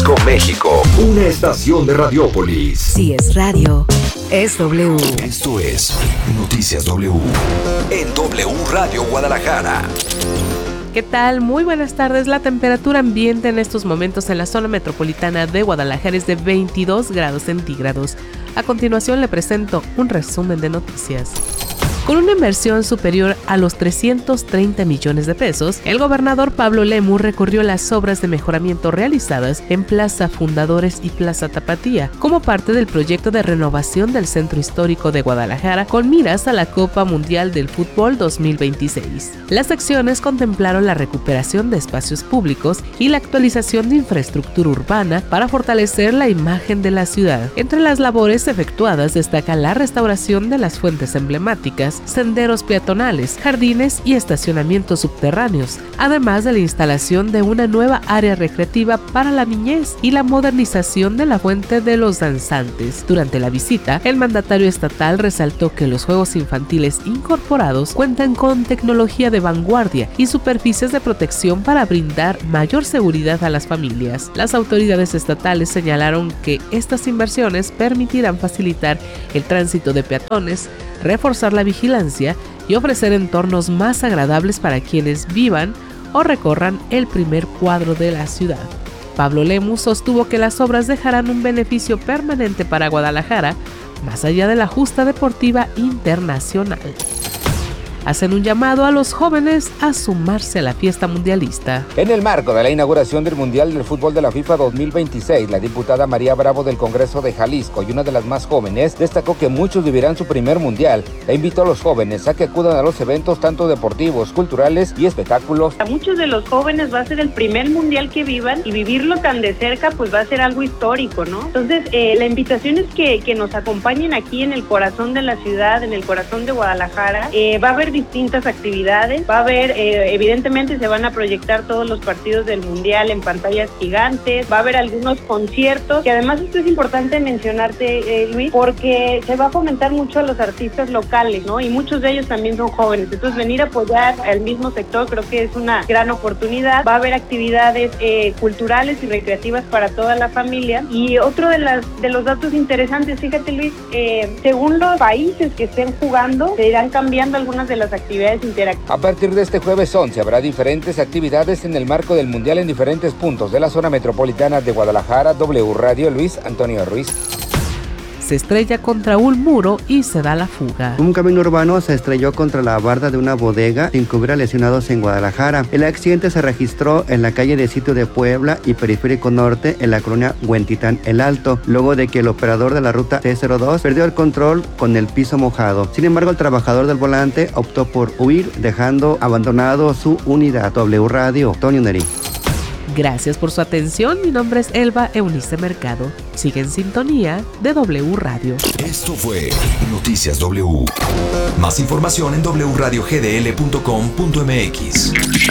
Jalisco, México. Una estación de Radiópolis. Si es radio, es W. Esto es Noticias W. En W Radio Guadalajara. ¿Qué tal? Muy buenas tardes. La temperatura ambiente en estos momentos en la zona metropolitana de Guadalajara es de 22 grados centígrados. A continuación le presento un resumen de noticias. Con una inversión superior a los 330 millones de pesos, el gobernador Pablo Lemus recorrió las obras de mejoramiento realizadas en Plaza Fundadores y Plaza Tapatía, como parte del proyecto de renovación del Centro Histórico de Guadalajara con miras a la Copa Mundial del Fútbol 2026. Las acciones contemplaron la recuperación de espacios públicos y la actualización de infraestructura urbana para fortalecer la imagen de la ciudad. Entre las labores efectuadas destaca la restauración de las fuentes emblemáticas, senderos peatonales, jardines y estacionamientos subterráneos, además de la instalación de una nueva área recreativa para la niñez y la modernización de la Fuente de los Danzantes. Durante la visita, el mandatario estatal resaltó que los juegos infantiles incorporados cuentan con tecnología de vanguardia y superficies de protección para brindar mayor seguridad a las familias. Las autoridades estatales señalaron que estas inversiones permitirán facilitar el tránsito de peatones, reforzar la vigilancia y ofrecer entornos más agradables para quienes vivan o recorran el primer cuadro de la ciudad. Pablo Lemus sostuvo que las obras dejarán un beneficio permanente para Guadalajara, más allá de la justa deportiva internacional. Hacen un llamado a los jóvenes a sumarse a la fiesta mundialista. En el marco de la inauguración del Mundial del Fútbol de la FIFA 2026, la diputada María Bravo del Congreso de Jalisco y una de las más jóvenes destacó que muchos vivirán su primer mundial e invitó a los jóvenes a que acudan a los eventos tanto deportivos, culturales y espectáculos. A muchos de los jóvenes va a ser el primer mundial que vivan y vivirlo tan de cerca pues va a ser algo histórico, ¿no? Entonces la invitación es que nos acompañen aquí en el corazón de la ciudad, en el corazón de Guadalajara. Va a haber distintas actividades, va a haber, evidentemente se van a proyectar todos los partidos del Mundial en pantallas gigantes, va a haber algunos conciertos, que además esto es importante mencionarte, Luis, porque se va a fomentar mucho a los artistas locales, ¿no? Y muchos de ellos también son jóvenes, entonces venir a apoyar al mismo sector creo que es una gran oportunidad. Va a haber actividades culturales y recreativas para toda la familia. Y otro de los datos interesantes, fíjate Luis, según los países que estén jugando, se irán cambiando algunas de las actividades interactivas. A partir de este jueves 11 habrá diferentes actividades en el marco del Mundial en diferentes puntos de la zona metropolitana de Guadalajara. W Radio, Luis Antonio Ruiz. Se estrella contra un muro y se da la fuga. Un camión urbano se estrelló contra la barda de una bodega sin que hubiera lesionados en Guadalajara. El accidente se registró en la calle de Sitio de Puebla y Periférico Norte en la colonia Huentitán El Alto, luego de que el operador de la ruta C02 perdió el control con el piso mojado. Sin embargo, el trabajador del volante optó por huir, dejando abandonado su unidad. W Radio, Antonio Neri. Gracias por su atención. Mi nombre es Elba Eunice Mercado. Sigue en sintonía de W Radio. Esto fue Noticias W. Más información en wradiogdl.com.mx.